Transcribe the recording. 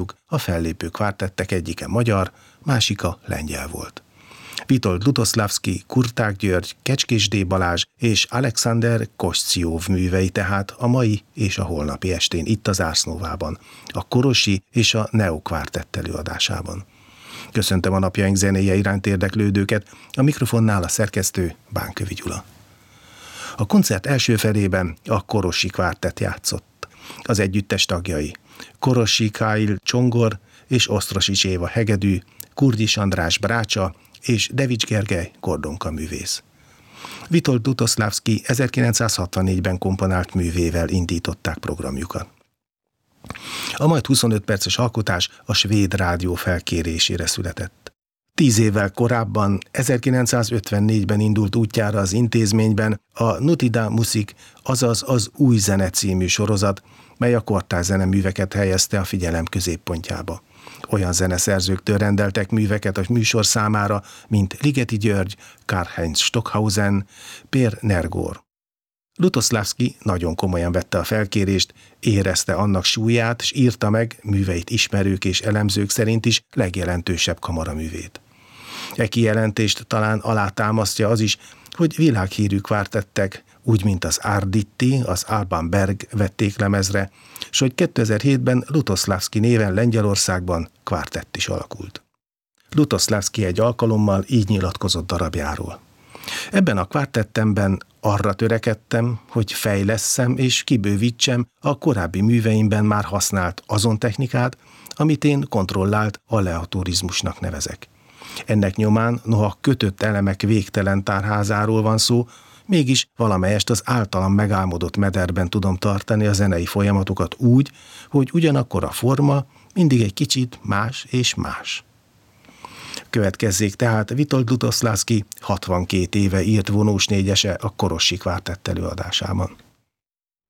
A fellépő kvártettek egyike magyar, másika lengyel volt. Witold Lutoszlavszky, Kurták György, Kecskés D. Balázs és Alexander Kosziov művei tehát a mai és a holnapi estén itt az Ars Novában, a Korosi és a Neo kvártett előadásában. Köszöntöm a napjaink zenéje iránt érdeklődőket, a mikrofonnál a szerkesztő Bánkövi Gyula. A koncert első felében a Korosi kvártett játszott. Az együttes tagjai Korosi Káil csongor és Osztrosics Éva hegedű, Kurgyis András brácsa és Devics Gergely kordonka művész. Witold Lutoszlavszky 1964-ben komponált művével indították programjukat. A majd 25 perces alkotás a Svéd Rádió felkérésére született. 10 évvel korábban, 1954-ben indult útjára az intézményben a Nutida Musik, azaz az Új Zene című sorozat, mely a kortárs zeneműveket helyezte a figyelem középpontjába. Olyan zeneszerzőktől rendeltek műveket a műsor számára, mint Ligeti György, Karl-Heinz Stockhausen, Per Nergor. Lutoszlavszky nagyon komolyan vette a felkérést, érezte annak súlyát, és írta meg műveit ismerők és elemzők szerint is legjelentősebb kamaraművét. E kijelentést talán alátámasztja az is, hogy világhírű kvártettek, úgy mint az Arditti, az Alban Berg vették lemezre, s hogy 2007-ben Lutoszlavszky néven Lengyelországban kvártett is alakult. Lutoszlavszky egy alkalommal így nyilatkozott darabjáról. Ebben a kvártettemben arra törekedtem, hogy fejlesszem és kibővítsem a korábbi műveimben már használt azon technikát, amit én kontrollált aleatorizmusnak nevezek. Ennek nyomán, noha kötött elemek végtelen tárházáról van szó, mégis valamelyest az általam megálmodott mederben tudom tartani a zenei folyamatokat úgy, hogy ugyanakkor a forma mindig egy kicsit más és más. Következzék tehát Witold Lutoszlavszky 62 éve írt vonós négyese a Korosi kvártett előadásában.